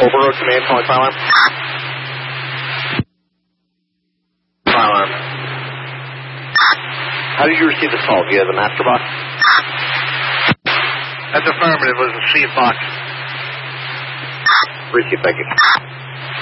Overroad Command, calling fire alarm. Fire alarm. How did you receive this call? Via the master box? That's affirmative. It was a C box. Receive, thank you.